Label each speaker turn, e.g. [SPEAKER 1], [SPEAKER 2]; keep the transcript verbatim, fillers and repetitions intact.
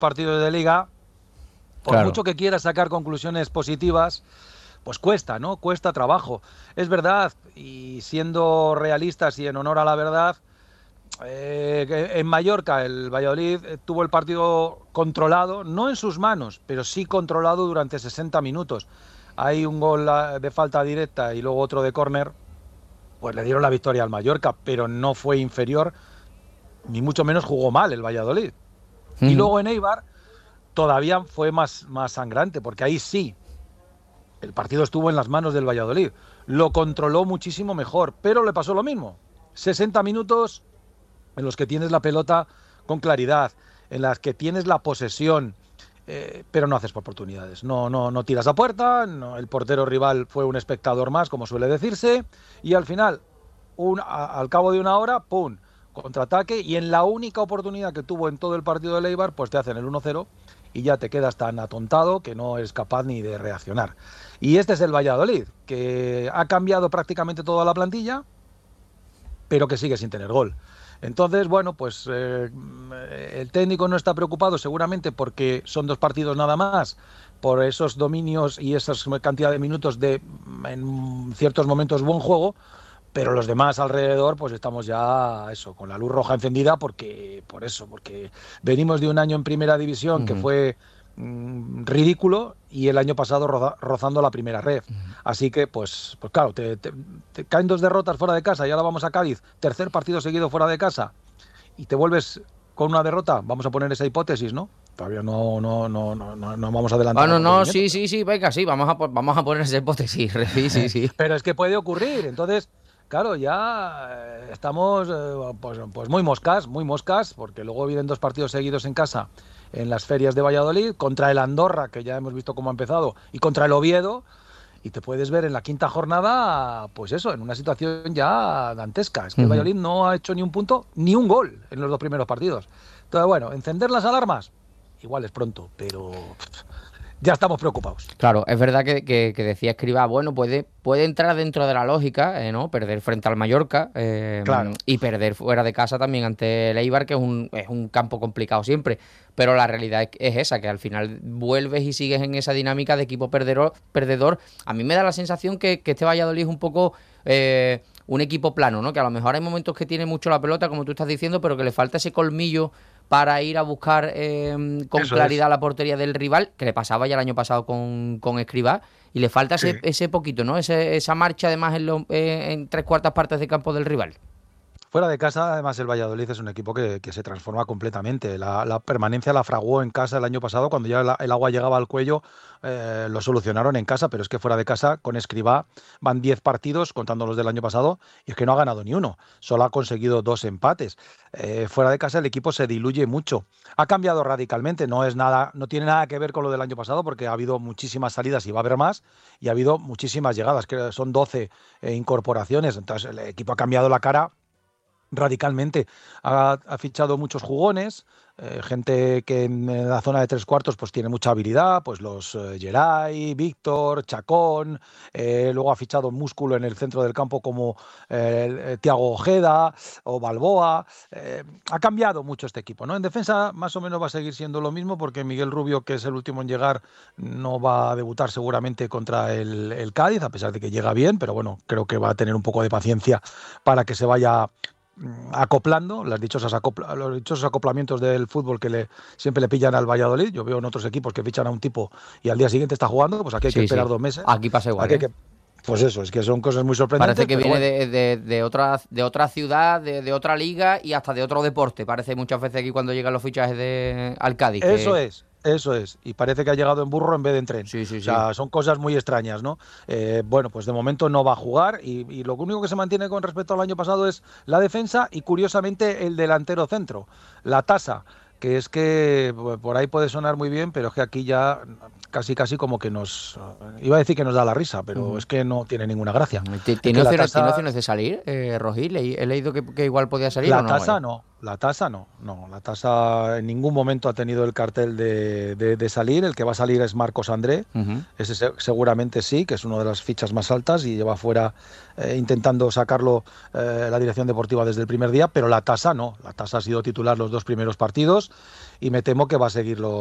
[SPEAKER 1] partidos de Liga, por
[SPEAKER 2] Claro.
[SPEAKER 1] mucho que quieras sacar conclusiones positivas, pues cuesta, ¿no? Cuesta trabajo. Es verdad, y siendo realistas y en honor a la verdad, eh, que en Mallorca el Valladolid eh, tuvo el partido controlado, no en sus manos, pero sí controlado durante sesenta minutos. Hay un gol ah, de falta directa y luego otro de córner, pues le dieron la victoria al Mallorca, pero no fue inferior, ni mucho menos jugó mal el Valladolid. Y
[SPEAKER 2] Ujú.
[SPEAKER 1] luego en Eibar todavía fue más, más sangrante, porque ahí sí, el partido estuvo en las manos del Valladolid. Lo controló muchísimo mejor, pero le pasó lo mismo. sesenta minutos en los que tienes la pelota con claridad, en las que tienes la posesión, eh, pero no haces oportunidades. No, no, no tiras a puerta, no, el portero rival fue un espectador más, como suele decirse, y al final, un, a, al cabo de una hora, ¡pum!, contraataque, y en la única oportunidad que tuvo en todo el partido de Eibar, pues te hacen el uno cero y ya te quedas tan atontado que no eres capaz ni de reaccionar. Y este es el Valladolid, que ha cambiado prácticamente toda la plantilla, pero que sigue sin tener gol. Entonces, bueno, pues eh, el técnico no está preocupado seguramente porque son dos partidos nada más, por esos dominios y esa cantidad de minutos de, en ciertos momentos, buen juego, pero los demás alrededor, pues estamos ya, eso, con la luz roja encendida, porque, por eso, porque venimos de un año en primera división que
[SPEAKER 2] Ujú.
[SPEAKER 1] fue mm, ridículo, y el año pasado roza- rozando la primera red. Así que, pues, pues claro, te, te- te caen dos derrotas fuera de casa y ahora vamos a Cádiz, tercer partido seguido fuera de casa, y te vuelves con una derrota. Vamos a poner esa hipótesis, ¿no? Todavía no, no, no, no, no, no vamos a adelantar
[SPEAKER 2] Bueno, no,
[SPEAKER 1] acontecimientos,
[SPEAKER 2] sí, sí, sí, venga, sí, vamos a, po- vamos a poner esa hipótesis. Sí, sí, sí.
[SPEAKER 1] pero es que puede ocurrir. Entonces, claro, ya eh, estamos eh, pues, pues muy moscas, muy moscas, porque luego vienen dos partidos seguidos en casa en las ferias de Valladolid, contra el Andorra, que ya hemos visto cómo ha empezado, y contra el Oviedo, y te puedes ver en la quinta jornada, pues eso, en una situación ya dantesca. Es que el
[SPEAKER 2] Ujú.
[SPEAKER 1] Valladolid no ha hecho ni un punto, ni un gol en los dos primeros partidos. Entonces, bueno, encender las alarmas, igual es pronto, pero pff, ya estamos preocupados.
[SPEAKER 2] Claro, es verdad que, que- que decía Escribá, bueno, puede, puede entrar dentro de la lógica, eh, ¿no? Perder frente al Mallorca eh,
[SPEAKER 1] Claro.
[SPEAKER 2] y perder fuera de casa también ante el Eibar, que es un, es un campo complicado siempre. Pero la realidad es, es esa, que al final vuelves y sigues en esa dinámica de equipo perdedor. perdedor. A mí me da la sensación que, que este Valladolid es un poco eh, un equipo plano, ¿no? Que a lo mejor hay momentos que tiene mucho la pelota, como tú estás diciendo, pero que le falta ese colmillo para ir a buscar eh, con
[SPEAKER 1] Eso es.
[SPEAKER 2] claridad la portería del rival, que le pasaba ya el año pasado con, con Escribá, y le falta
[SPEAKER 1] Sí.
[SPEAKER 2] ese, ese poquito, ¿no? Ese, esa marcha además en, lo- eh, en tres cuartas partes de campo del rival.
[SPEAKER 1] Fuera de casa, además, el Valladolid es un equipo que, que se transforma completamente. La, la permanencia la fraguó en casa el año pasado, cuando ya el, el agua llegaba al cuello, eh, lo solucionaron en casa, pero es que fuera de casa, con Escribá, van diez partidos, contando los del año pasado, y es que no ha ganado ni uno, solo ha conseguido dos empates. Eh, fuera de casa el equipo se diluye mucho. Ha cambiado radicalmente, no es nada, no tiene nada que ver con lo del año pasado, porque ha habido muchísimas salidas y va a haber más, y ha habido muchísimas llegadas, que son doce eh, incorporaciones. Entonces el equipo ha cambiado la cara radicalmente. Ha, ha fichado muchos jugones, eh, gente que en la zona de tres cuartos pues tiene mucha habilidad, pues los eh, Geray, Víctor, Chacón, eh, luego ha fichado músculo en el centro del campo como eh, Thiago Ojeda o Balboa. Eh, ha cambiado mucho este equipo, ¿no? En defensa más o menos va a seguir siendo lo mismo, porque Miguel Rubio, que es el último en llegar, no va a debutar seguramente contra el, el Cádiz, a pesar de que llega bien, pero bueno, creo que va a tener un poco de paciencia para que se vaya acoplando, las dichosas acopla, los dichosos acoplamientos del fútbol que le, siempre le pillan al Valladolid. Yo veo en otros equipos que fichan a un tipo y al día siguiente está jugando, pues aquí hay que
[SPEAKER 2] Sí,
[SPEAKER 1] esperar
[SPEAKER 2] sí.
[SPEAKER 1] dos meses.
[SPEAKER 2] Aquí pasa igual,
[SPEAKER 1] Aquí hay
[SPEAKER 2] ¿eh?
[SPEAKER 1] que, pues eso, es que son cosas muy
[SPEAKER 2] Parece
[SPEAKER 1] sorprendentes,
[SPEAKER 2] que
[SPEAKER 1] pero
[SPEAKER 2] viene
[SPEAKER 1] bueno.
[SPEAKER 2] de, de- de otra, de otra ciudad, de, de otra liga y hasta de otro deporte. Parece muchas veces aquí cuando llegan los fichajes de al Cádiz.
[SPEAKER 1] Eso
[SPEAKER 2] Que...
[SPEAKER 1] es, eso es. Y parece que ha llegado en burro en vez de en tren.
[SPEAKER 2] Sí, sí,
[SPEAKER 1] O
[SPEAKER 2] sí.
[SPEAKER 1] sea, son cosas muy extrañas, ¿no? Eh, bueno, pues de momento no va a jugar, y, y lo único que se mantiene con respecto al año pasado es la defensa y, curiosamente, el delantero centro, la tasa, que es que por ahí puede sonar muy bien, pero es que aquí ya casi casi como que nos... Iba a decir que nos da la risa, pero
[SPEAKER 2] Ujú.
[SPEAKER 1] es que no tiene ninguna gracia.
[SPEAKER 2] ¿Ti-
[SPEAKER 1] Es
[SPEAKER 2] ¿Tiene
[SPEAKER 1] que la
[SPEAKER 2] opciones, ¿tiene
[SPEAKER 1] tasa...
[SPEAKER 2] opciones de salir, eh, Rogi? Le- He leído que, que igual podía salir o
[SPEAKER 1] La
[SPEAKER 2] no.
[SPEAKER 1] tasa
[SPEAKER 2] eh?
[SPEAKER 1] no. La tasa no, no, la tasa en ningún momento ha tenido el cartel de, de, de salir. El que va a salir es Marcos André, uh-huh. Ese se, seguramente sí, que es una de las fichas más altas y lleva fuera eh, intentando sacarlo eh, la dirección deportiva desde el primer día, pero la tasa no, la tasa ha sido titular los dos primeros partidos y me temo que va a seguirlo